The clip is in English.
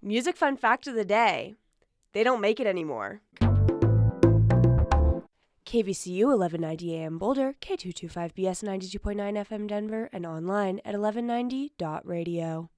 Music fun fact of the day. They don't make it anymore. KVCU 1190 AM Boulder, K225BS 92.9 FM Denver, and online at 1190.radio.